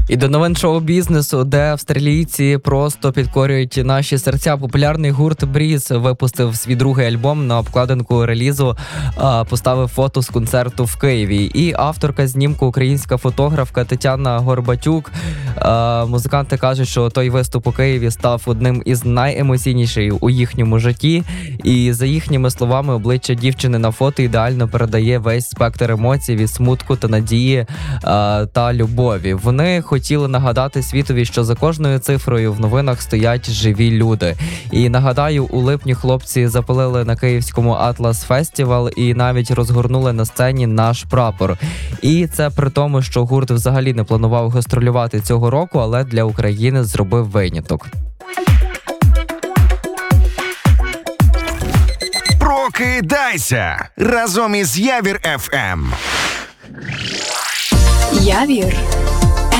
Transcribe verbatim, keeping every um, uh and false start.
І до новин шоу-бізнесу, де австралійці просто підкорюють наші серця. Популярний гурт Бріз випустив свій другий альбом. На обкладинку релізу а, поставив фото з концерту в Києві. І авторка знімку, українська фотографка Тетяна Горбатюк. А, музиканти кажуть, що той виступ у Києві став одним із найемоційніших у їхньому житті. І за їхніми словами, обличчя дівчини на фото ідеально передає весь спектр емоцій від смутку та надії а, та любові. Вони хотіли нагадати світові, що за кожною цифрою в новинах стоять живі люди. І нагадаю, у липні хлопці запалили на київському Атлас Фестивал і навіть розгорнули на сцені наш прапор. І це при тому, що гурт взагалі не планував гастролювати цього року, але для України зробив виняток. Прокидайся разом із Явір еф ем. Явір